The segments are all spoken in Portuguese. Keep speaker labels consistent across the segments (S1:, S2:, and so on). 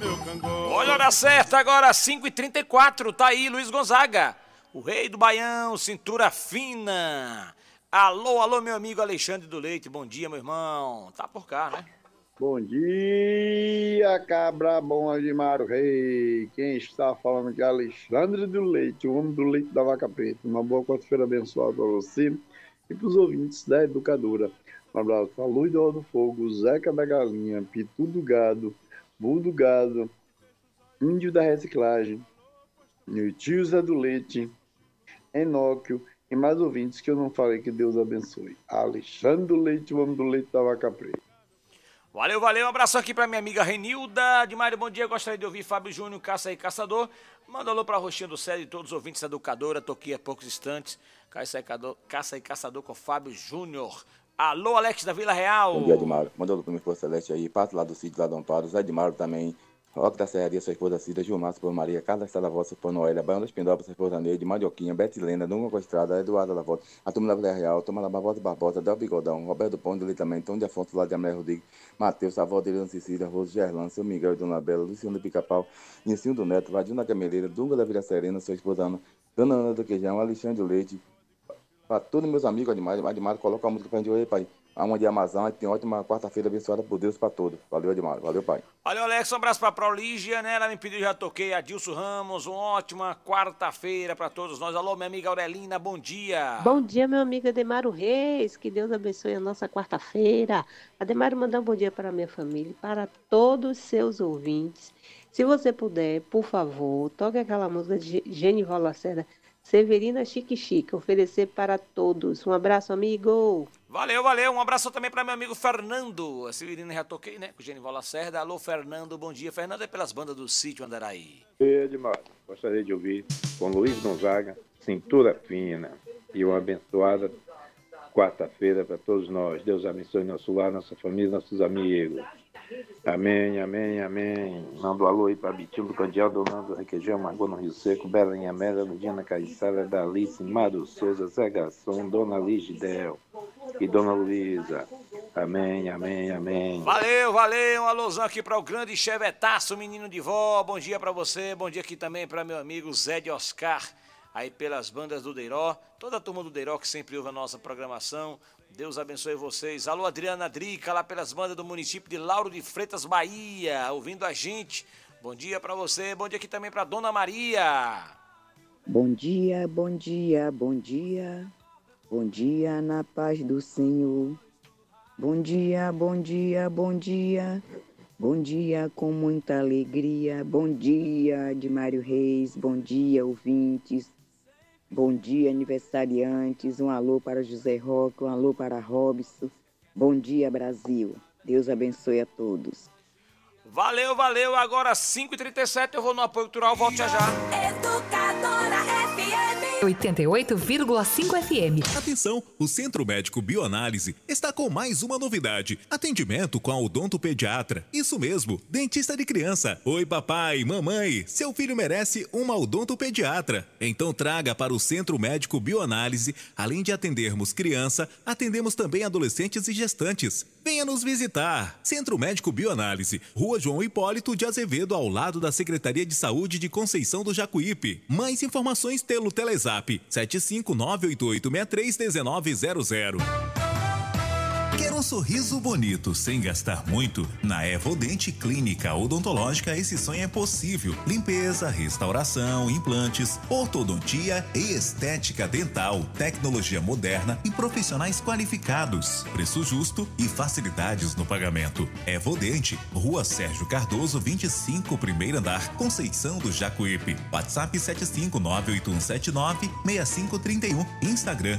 S1: meu cangô.
S2: Olha a hora certa agora, 5h34, tá aí Luiz Gonzaga, o rei do Baião, cintura fina. Alô, alô, meu amigo Alexandre do Leite, bom dia, meu irmão. Tá por cá, né?
S3: Bom dia, cabra bom Admar Rei. Quem está falando aqui é Alexandre do Leite, o homem do leite da vaca preta. Uma boa quarta-feira abençoada para você e para os ouvintes da Educadora. Um abraço para Luz do Ó do Fogo, Zeca da Galinha, Pitu do Gado, Bu do Gado, Índio da Reciclagem, meu tio Zé do Leite, Enóquio e mais ouvintes que eu não falei, que Deus abençoe. Alexandre do Leite, o homem do leite da vaca preta.
S2: Valeu, valeu. Um abraço aqui pra minha amiga Renilda. De Mário, bom dia. Gostaria de ouvir Fábio Júnior, Caça e Caçador. Manda alô pra Roxinha do Céu e todos os ouvintes da Educadora. Tô aqui há poucos instantes. Caça e Caçador com Fábio Júnior. Alô, Alex da Vila Real.
S4: Bom dia, Edmário. Manda alô pra minha esposa Celeste aí. Pato lá do sítio, lá do Amparo. Zé Edmário também. Roque da Serraria, sua esposa Cida, Gilmar, sua esposa Maria, Carla Estrada Voz, sua esposa Noélia, Baião das Pindobras, sua esposa Neide, Mandioquinha, Betilena, Dunga Costrada, Eduardo da Voz, a turma da Vila Real, Toma da Barbosa Barbosa, Del Bigodão, Roberto Pão de Leitamento, Tom de Afonso, lá de Amé Rodrigues, Matheus, Savó de Irã Cecília, Roso Gerlán, seu Miguel e Dona Bela, Luciano do Pica-Pau, Nicinho do Neto, Vadinho da Gameleira, Dunga da Vila Serena, sua esposa Ana, Dona Ana do Queijão, Alexandre do Leite, para todos meus amigos, Admário, coloca a música pra gente ouvir, pai. Alma de Amazônia, tem ótima quarta-feira abençoada por Deus para todos. Valeu, Edmário. Valeu, pai.
S2: Valeu, Alex. Um abraço pra Prolígia, né? Ela me pediu, já toquei. Adilson Ramos, uma ótima quarta-feira pra todos nós. Alô, minha amiga Aurelina, bom dia.
S5: Bom dia, meu amigo Ademaro Reis. Que Deus abençoe a nossa quarta-feira. Ademaro, mandar um bom dia para a minha família e para todos os seus ouvintes. Se você puder, por favor, toque aquela música de Genival Lacerda, Severina Chique Chique, oferecer para todos. Um abraço, amigo.
S2: Valeu, valeu. Um abraço também para meu amigo Fernando. A Severina já toquei, né? Com o Genival Lacerda. Alô, Fernando, bom dia. Fernando é pelas bandas do Sítio Andaraí.
S6: Edmar, gostaria de ouvir com Luiz Gonzaga, Cintura Fina. E uma abençoada quarta-feira para todos nós. Deus abençoe nosso lar, nossa família, nossos amigos. Amém, amém, amém. Manda um alô aí para Bitinho do Candial, Donando Requeijão, Margot no Rio Seco, Belém Amélia, Ludiana Caissara, Dalice, Mário Souza, Zé Garçom, Dona Ligidel e Dona Luísa. Amém, amém, amém.
S2: Valeu, valeu. Um alôzão aqui para o grande Chevetaço, menino de vó. Bom dia para você. Bom dia aqui também para meu amigo Zé de Oscar, aí pelas bandas do Deiró. Toda a turma do Deiró que sempre ouve a nossa programação. Deus abençoe vocês. Alô, Adriana Drica, lá pelas bandas do município de Lauro de Freitas, Bahia, ouvindo a gente. Bom dia para você. Bom dia aqui também para Dona Maria.
S7: Bom dia, bom dia, bom dia. Bom dia na paz do Senhor. Bom dia, bom dia, bom dia. Bom dia com muita alegria. Bom dia de Mário Reis. Bom dia, ouvintes. Bom dia, aniversariantes. Um alô para José Roque, um alô para Robson. Bom dia, Brasil. Deus abençoe a todos.
S2: Valeu, valeu. Agora 5h37, eu vou no apoio cultural, volto já já.
S8: Educadora FM
S9: 88,5 FM.
S10: Atenção, o Centro Médico Bioanálise está com mais uma novidade. Atendimento com a odontopediatra. Isso mesmo, dentista de criança. Oi, papai, mamãe, seu filho merece uma odontopediatra. Então traga para o Centro Médico Bioanálise. Além de atendermos criança, atendemos também adolescentes e gestantes. Venha nos visitar. Centro Médico Bioanálise, Rua João Hipólito de Azevedo, ao lado da Secretaria de Saúde de Conceição do Jacuípe. Mais informações pelo Telezap 75988631900. Quer um sorriso bonito sem gastar muito? Na Evodente Clínica Odontológica esse sonho é possível. Limpeza, restauração, implantes, ortodontia e estética dental, tecnologia moderna e profissionais qualificados. Preço justo e facilidades no pagamento. Evodente, Rua Sérgio Cardoso, 25, primeiro andar, Conceição do Jacuípe. WhatsApp 75981796531. Instagram,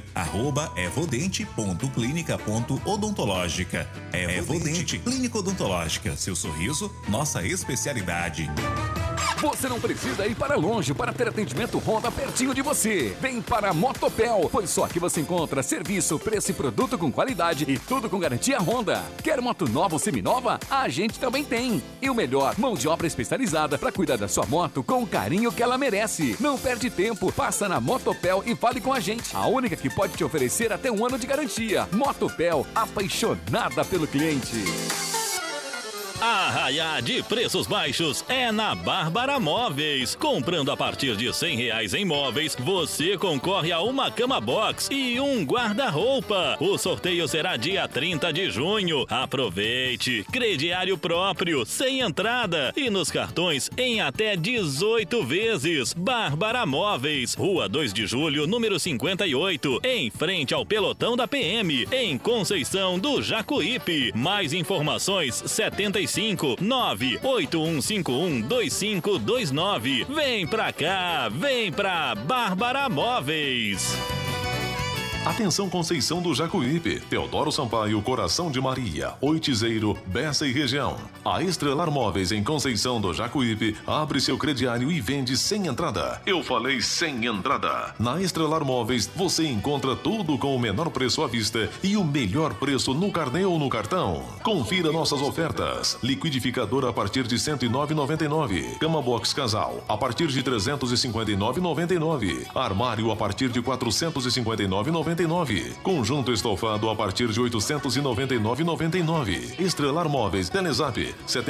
S10: @evodente.clinica.odontológica. Evodente Clínica Odontológica. Seu sorriso, nossa especialidade.
S11: Você não precisa ir para longe para ter atendimento Honda pertinho de você. Vem para a Motopel, pois só aqui você encontra serviço, preço e produto com qualidade e tudo com garantia Honda. Quer moto nova ou seminova? A gente também tem. E o melhor, mão de obra especializada para cuidar da sua moto com o carinho que ela merece. Não perde tempo, passa na Motopel e fale com a gente. A única que pode te oferecer até 1 ano de garantia. Motopel, apaixonada pelo cliente.
S1: Arraiá de preços baixos é na Bárbara Móveis. Comprando a partir de R$100 em móveis, você concorre a uma cama box e um guarda-roupa. O sorteio será dia 30 de junho. Aproveite! Crediário próprio, sem entrada e nos cartões em até 18 vezes. Bárbara Móveis, Rua 2 de Julho, número 58, em frente ao pelotão da PM, em Conceição do Jacuípe. Mais informações 75 98151 2529. Vem pra cá, vem pra Bárbara Móveis.
S12: Atenção Conceição do Jacuípe, Teodoro Sampaio, Coração de Maria, Oitizeiro, Bessa e região. A Estrelar Móveis em Conceição do Jacuípe abre seu crediário e vende sem entrada. Eu falei sem entrada. Na Estrelar Móveis você encontra tudo com o menor preço à vista e o melhor preço no carnê ou no cartão. Confira nossas ofertas. Liquidificador a partir de R$ 109,99. Cama box casal a partir de R$ 359,99. Armário a partir de R$ 459,99. Conjunto estofado a partir de R$ 899,99. Estrelar Móveis, Telezap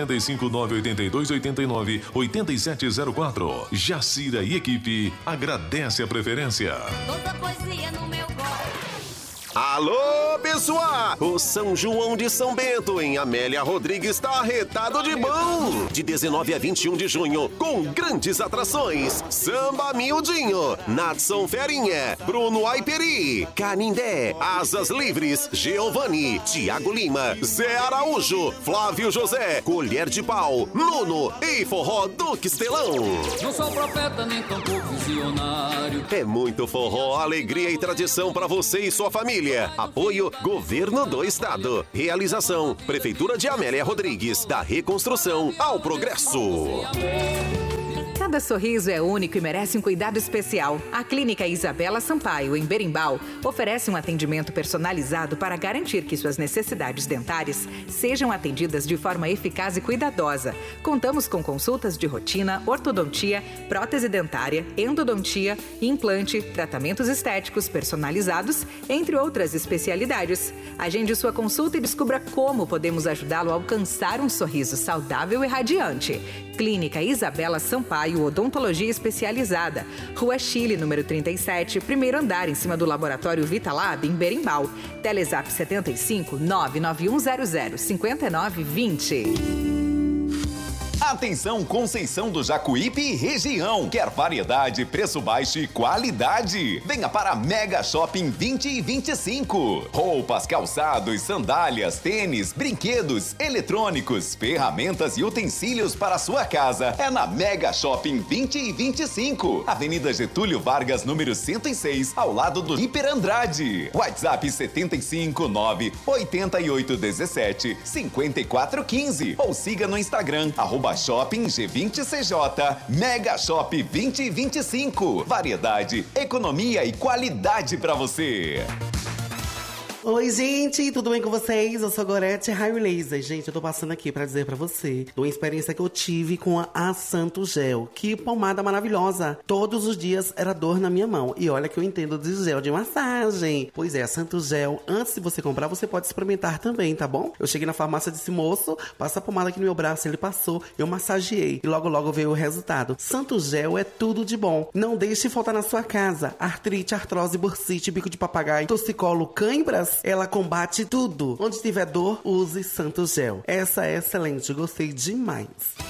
S12: 75982898704. Jacira e equipe agradece a preferência.
S8: Toda poesia no meu gol.
S13: Alô, pessoal! O São João de São Bento, em Amélia Rodrigues, está arretado de bom! De 19 a 21 de junho, com grandes atrações: Samba Miudinho, Nadson Ferinha, Bruno Aiperi, Canindé, Asas Livres, Giovanni, Tiago Lima, Zé Araújo, Flávio José, Colher de Pau, Nuno e Forró do Quistelão.
S14: Não sou profeta nem tampouco visionário.
S13: É muito forró, alegria e tradição para você e sua família. Apoio Governo do Estado. Realização Prefeitura de Amélia Rodrigues. Da reconstrução ao progresso.
S9: Cada sorriso é único e merece um cuidado especial. A Clínica Isabela Sampaio, em Berimbau, oferece um atendimento personalizado para garantir que suas necessidades dentárias sejam atendidas de forma eficaz e cuidadosa. Contamos com consultas de rotina, ortodontia, prótese dentária, endodontia, implante, tratamentos estéticos personalizados, entre outras especialidades. Agende sua consulta e descubra como podemos ajudá-lo a alcançar um sorriso saudável e radiante. Clínica Isabela Sampaio, Odontologia Especializada. Rua Chile, número 37, primeiro andar, em cima do Laboratório Vitalab, em Berimbau. Telezap 75 99100 5920.
S15: Atenção Conceição do Jacuípe e região. Quer variedade, preço baixo e qualidade? Venha para Mega Shopping 20 e 25. Roupas, calçados, sandálias, tênis, brinquedos, eletrônicos, ferramentas e utensílios para a sua casa. É na Mega Shopping 20 e 25. Avenida Getúlio Vargas, número 106, ao lado do Hiper Andrade. WhatsApp 759 8817 5415 ou siga no Instagram @Shopping G20CJ. Mega Shop 2025. Variedade, economia e qualidade para você.
S16: Oi, gente, tudo bem com vocês? Eu sou Gorete Raio Laser. Gente, eu tô passando aqui pra dizer pra você de uma experiência que eu tive com a Santo Gel. Que pomada maravilhosa! Todos os dias era dor na minha mão. E olha que eu entendo de gel de massagem. Pois é, a Santo Gel, antes de você comprar, você pode experimentar também, tá bom? Eu cheguei na farmácia e disse, moço, passa a pomada aqui no meu braço. Ele passou, eu massageei e logo logo veio o resultado. Santo Gel é tudo de bom. Não deixe faltar na sua casa. Artrite, artrose, bursite, bico de papagaio, torcicolo, cãibras. Ela combate tudo. Onde tiver dor, use Santo Gel. Essa é excelente, gostei demais.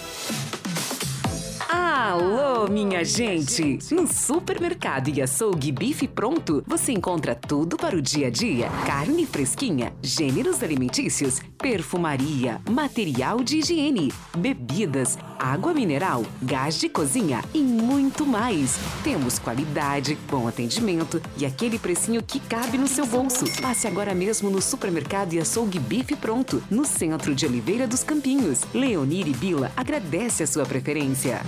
S9: Alô, minha gente! No Supermercado e Açougue Bife Pronto, você encontra tudo para o dia a dia. Carne fresquinha, gêneros alimentícios, perfumaria, material de higiene, bebidas, água mineral, gás de cozinha e muito mais. Temos qualidade, bom atendimento e aquele precinho que cabe no seu bolso. Passe agora mesmo no Supermercado e Açougue Bife Pronto, no centro de Oliveira dos Campinhos. Leonir e Bila agradece a sua preferência.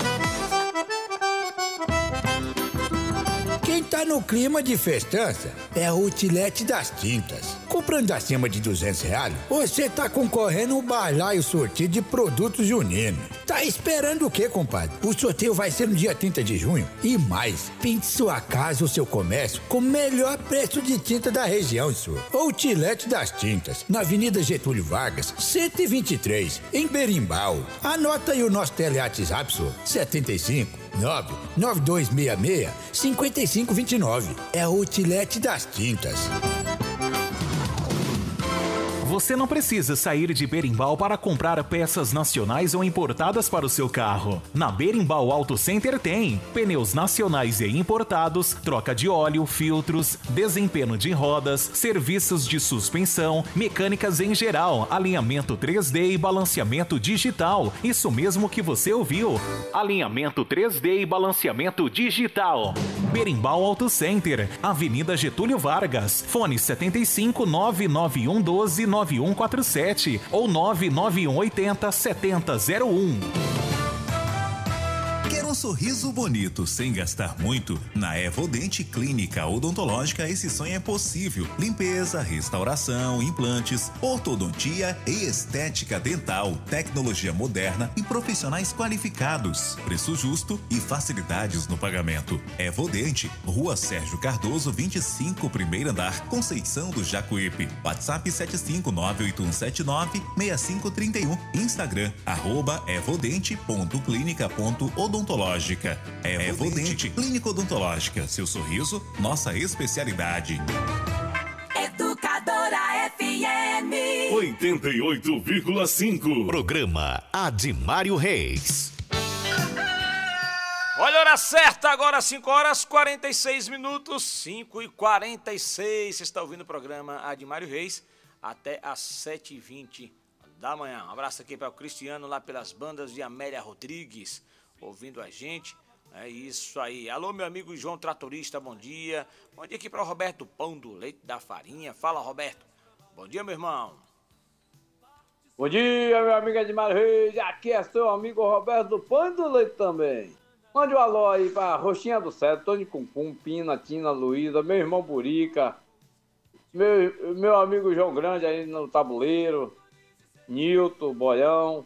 S17: Quem tá no clima de festança é a Outlet das Tintas. Comprando acima de R$200, você tá concorrendo ao balaio sortido de produtos juninos. Tá esperando o quê, compadre? O sorteio vai ser no dia 30 de junho. E mais, pinte sua casa ou seu comércio com o melhor preço de tinta da região, senhor. Outlet das Tintas, na Avenida Getúlio Vargas, 123, em Berimbau. Anota aí o nosso WhatsApp, senhor. 75 99266 5529. É o Outlet das Tintas.
S18: Você não precisa sair de Berimbau para comprar peças nacionais ou importadas para o seu carro. Na Berimbau Auto Center tem pneus nacionais e importados, troca de óleo, filtros, desempenho de rodas, serviços de suspensão, mecânicas em geral, alinhamento 3D e balanceamento digital. Isso mesmo que você ouviu. Alinhamento 3D e balanceamento digital. Berimbau Auto Center, Avenida Getúlio Vargas, fone 75 99112 9147 ou 99180 7001.
S10: Quer um sorriso bonito sem gastar muito? Na Evodente Clínica Odontológica esse sonho é possível. Limpeza, restauração, implantes, ortodontia e estética dental, tecnologia moderna e profissionais qualificados. Preço justo e facilidades no pagamento. Evodente, Rua Sérgio Cardoso, 25, primeiro andar, Conceição do Jacuípe. WhatsApp 75981796531. Instagram, @evodente.clinica.odontológica. Evodente Clínica Odontológica. Seu sorriso, nossa especialidade.
S8: Educadora FM
S12: 88,5.
S19: Programa Admário Reis.
S2: Olha a hora certa, agora 5 horas 46 minutos, 5h46. Você está ouvindo o programa Admário Reis até às 7h20 da manhã. Um abraço aqui para o Cristiano, lá pelas bandas de Amélia Rodrigues, ouvindo a gente. É isso aí. Alô, meu amigo João Tratorista, bom dia. Bom dia aqui para o Roberto Pão do Leite da Farinha. Fala, Roberto. Bom dia, meu irmão.
S20: Bom dia, meu amigo Admário Reis. Aqui é seu amigo Roberto do Pão do Leite também. Mande um alô aí para Roxinha do Céu, Tony Cumpum, Pina, Tina, Luísa, meu irmão Burica, meu amigo João Grande aí no tabuleiro, Nilton, Boião,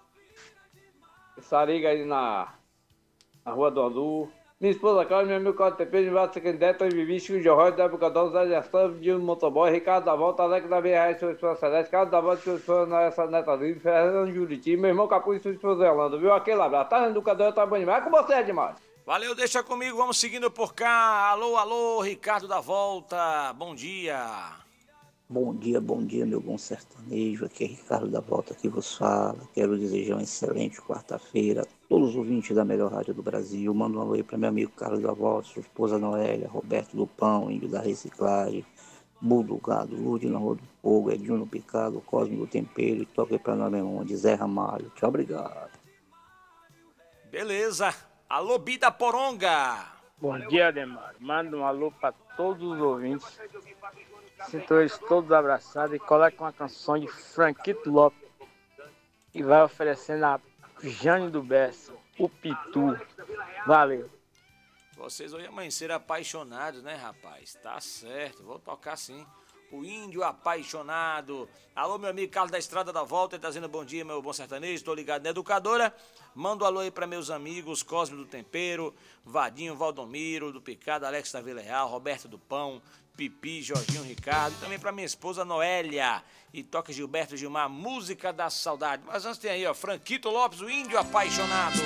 S20: Sariga aí na Rua do Andu, minha esposa Cláudia, meu amigo Cláudio Tepe, Nivaldo Sequendé, Tony Vivi, Chico de Arroio, Débora Cadão, Zé Gestão, Dino Motoboy, Ricardo da Volta, Alex da Via Reis, sua esposa Celeste, Carlos da Volta, sua esposa Nessa Neta Livre, Fernando Juriti, meu irmão Capu e sua esposa Zelanda, viu? Aquele abraço, tá no educador, tá bom demais, é com você, Edmar.
S2: Valeu, deixa comigo, vamos seguindo por cá. Alô, alô, Ricardo da Volta, bom dia.
S21: Bom dia, meu bom sertanejo. Aqui é Ricardo da Volta que vos fala. Quero desejar uma excelente quarta-feira a todos os ouvintes da melhor rádio do Brasil. Mando um alô aí para meu amigo Carlos da Volta, sua esposa Noélia, Roberto do Pão, Índio da Reciclagem, Bull do Gado, Lourdes na Rua do Fogo, Edinho no Picado, Cosme do Tempero e toque para nós mesmo, de Zé Ramalho. Tchau, obrigado.
S2: Beleza. Alô, Bida Poronga.
S22: Bom dia, Ademar. Manda um alô para todos os ouvintes. Sinto eles todos abraçados e coloque uma canção de Franquito Lopes e vai oferecendo a Jane do Bessa, o Pitu. Valeu.
S2: Vocês hoje amanheceram apaixonados, né, rapaz? Tá certo, vou tocar sim. O Índio Apaixonado. Alô, meu amigo Carlos da Estrada da Volta, ele tá dizendo bom dia, meu bom sertanejo, tô ligado na Educadora. Mando um alô aí pra meus amigos Cosme do Tempero, Vadinho, Valdomiro do Picado, Alex da Vila Real, Roberto do Pão, Pipi, Jorginho, Ricardo, e também pra minha esposa Noélia. E toca Gilberto Gilmar, Música da Saudade. Mas antes tem aí, ó, Franquito Lopes, o Índio Apaixonado.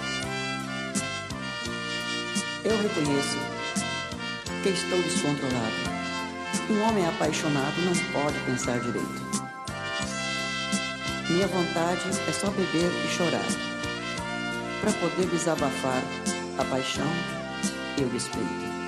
S23: Eu reconheço que estou descontrolado. Um homem apaixonado não pode pensar direito. Minha vontade é só beber e chorar. Para poder desabafar a paixão e o respeito.